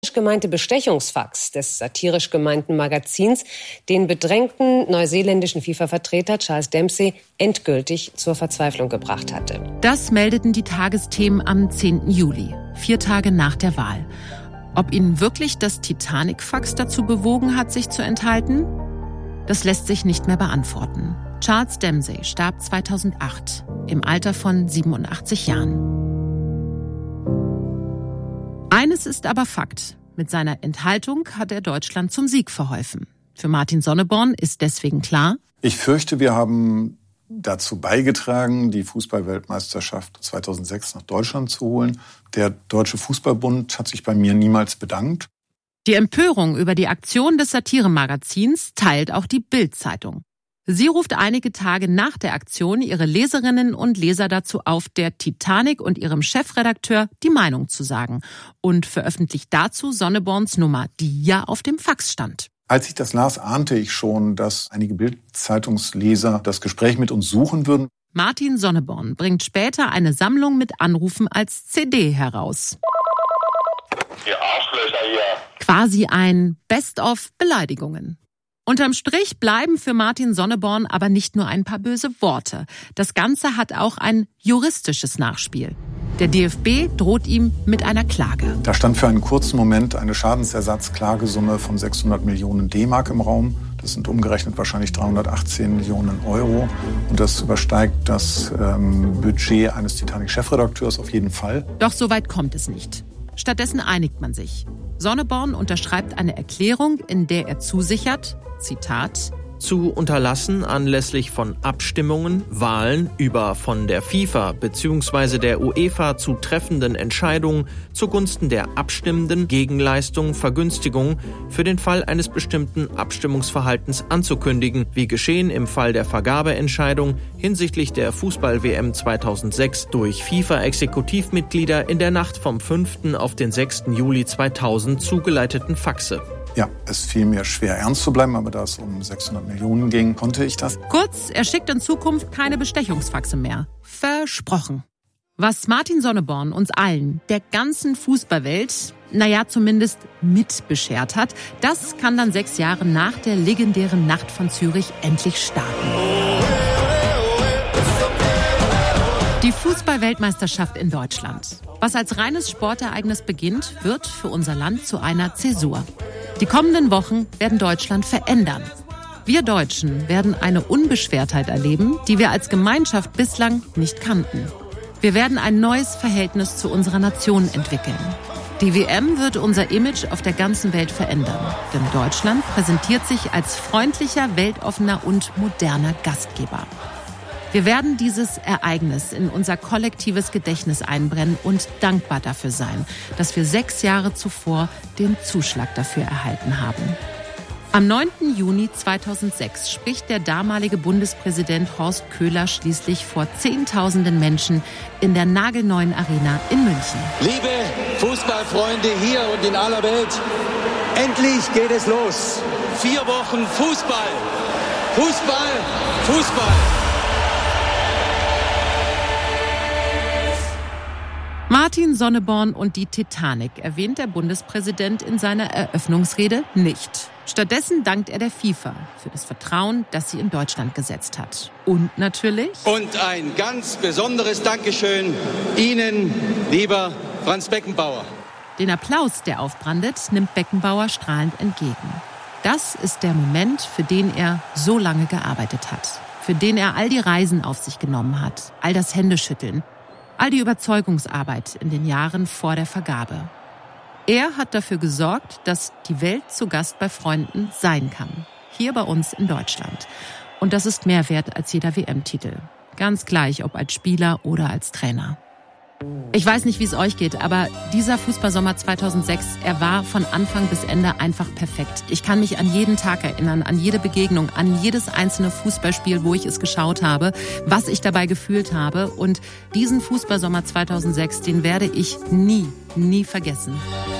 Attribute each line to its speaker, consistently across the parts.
Speaker 1: gemeinte Bestechungsfax des satirisch gemeinten Magazins den bedrängten neuseeländischen FIFA-Vertreter Charles Dempsey endgültig zur Verzweiflung gebracht hatte.
Speaker 2: Das meldeten die Tagesthemen am 10. Juli, 4 Tage nach der Wahl. Ob ihn wirklich das Titanic-Fax dazu bewogen hat, sich zu enthalten? Das lässt sich nicht mehr beantworten. Charles Dempsey starb 2008 im Alter von 87 Jahren. Eines ist aber Fakt. Mit seiner Enthaltung hat er Deutschland zum Sieg verholfen. Für Martin Sonneborn ist deswegen klar:
Speaker 3: Ich fürchte, wir haben dazu beigetragen, die Fußball-Weltmeisterschaft 2006 nach Deutschland zu holen. Der Deutsche Fußballbund hat sich bei mir niemals bedankt.
Speaker 2: Die Empörung über die Aktion des Satiremagazins teilt auch die Bild-Zeitung. Sie ruft einige Tage nach der Aktion ihre Leserinnen und Leser dazu auf, der Titanic und ihrem Chefredakteur die Meinung zu sagen und veröffentlicht dazu Sonneborns Nummer, die ja auf dem Fax stand.
Speaker 3: Als ich das las, ahnte ich schon, dass einige Bild-Zeitungsleser das Gespräch mit uns suchen würden.
Speaker 2: Martin Sonneborn bringt später eine Sammlung mit Anrufen als CD heraus.
Speaker 4: Ihr Arschlöcher hier.
Speaker 2: Quasi ein Best-of-Beleidigungen. Unterm Strich bleiben für Martin Sonneborn aber nicht nur ein paar böse Worte. Das Ganze hat auch ein juristisches Nachspiel. Der DFB droht ihm mit einer Klage.
Speaker 3: Da stand für einen kurzen Moment eine Schadensersatzklagesumme von 600 Millionen D-Mark im Raum. Das sind umgerechnet wahrscheinlich 318 Millionen Euro. Und das übersteigt das Budget eines Titanic-Chefredakteurs auf jeden Fall.
Speaker 2: Doch so weit kommt es nicht. Stattdessen einigt man sich. Sonneborn unterschreibt eine Erklärung, in der er zusichert, Zitat,
Speaker 5: zu unterlassen, anlässlich von Abstimmungen, Wahlen über von der FIFA bzw. der UEFA zu treffenden Entscheidungen zugunsten der abstimmenden Gegenleistung Vergünstigung für den Fall eines bestimmten Abstimmungsverhaltens anzukündigen, wie geschehen im Fall der Vergabeentscheidung hinsichtlich der Fußball-WM 2006 durch FIFA-Exekutivmitglieder in der Nacht vom 5. auf den 6. Juli 2000 zugeleiteten Faxe.
Speaker 3: Ja, es fiel mir schwer, ernst zu bleiben, aber da es um 600 Millionen ging, konnte ich das.
Speaker 2: Kurz, er schickt in Zukunft keine Bestechungsfaxe mehr. Versprochen. Was Martin Sonneborn uns allen, der ganzen Fußballwelt, zumindest mit beschert hat, das kann dann 6 Jahre nach der legendären Nacht von Zürich endlich starten. Die Fußball-Weltmeisterschaft in Deutschland. Was als reines Sportereignis beginnt, wird für unser Land zu einer Zäsur. Die kommenden Wochen werden Deutschland verändern. Wir Deutschen werden eine Unbeschwertheit erleben, die wir als Gemeinschaft bislang nicht kannten. Wir werden ein neues Verhältnis zu unserer Nation entwickeln. Die WM wird unser Image auf der ganzen Welt verändern. Denn Deutschland präsentiert sich als freundlicher, weltoffener und moderner Gastgeber. Wir werden dieses Ereignis in unser kollektives Gedächtnis einbrennen und dankbar dafür sein, dass wir 6 Jahre zuvor den Zuschlag dafür erhalten haben. Am 9. Juni 2006 spricht der damalige Bundespräsident Horst Köhler schließlich vor Zehntausenden Menschen in der nagelneuen Arena in München.
Speaker 6: Liebe Fußballfreunde hier und in aller Welt, endlich geht es los. 4 Wochen Fußball. Fußball, Fußball.
Speaker 2: Martin Sonneborn und die Titanic erwähnt der Bundespräsident in seiner Eröffnungsrede nicht. Stattdessen dankt er der FIFA für das Vertrauen, das sie in Deutschland gesetzt hat. Und natürlich...
Speaker 6: Und ein ganz besonderes Dankeschön Ihnen, lieber Franz Beckenbauer.
Speaker 2: Den Applaus, der aufbrandet, nimmt Beckenbauer strahlend entgegen. Das ist der Moment, für den er so lange gearbeitet hat. Für den er all die Reisen auf sich genommen hat, all das Händeschütteln. All die Überzeugungsarbeit in den Jahren vor der Vergabe. Er hat dafür gesorgt, dass die Welt zu Gast bei Freunden sein kann. Hier bei uns in Deutschland. Und das ist mehr wert als jeder WM-Titel. Ganz gleich, ob als Spieler oder als Trainer. Ich weiß nicht, wie es euch geht, aber dieser Fußballsommer 2006, er war von Anfang bis Ende einfach perfekt. Ich kann mich an jeden Tag erinnern, an jede Begegnung, an jedes einzelne Fußballspiel, wo ich es geschaut habe, was ich dabei gefühlt habe. Und diesen Fußballsommer 2006, den werde ich nie vergessen.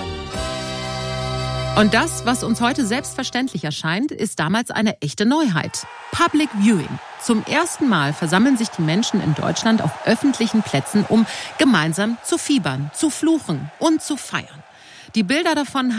Speaker 2: Und das, was uns heute selbstverständlich erscheint, ist damals eine echte Neuheit. Public Viewing. Zum ersten Mal versammeln sich die Menschen in Deutschland auf öffentlichen Plätzen, um gemeinsam zu fiebern, zu fluchen und zu feiern. Die Bilder davon